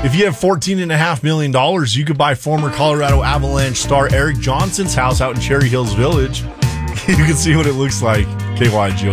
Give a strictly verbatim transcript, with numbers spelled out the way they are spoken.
If you have fourteen point five million dollars, you could buy former Colorado Avalanche star Eric Johnson's house out in Cherry Hills Village. You can see what it looks like. K Y G O